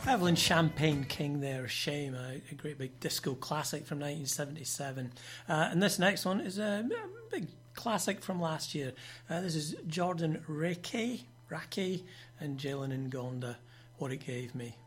Evelyn Champagne King there, Shame, a great big disco classic from 1977. And this next one is a big classic from last year. This is Jordan Rakei and Jalen Ngonda, What It Gave Me.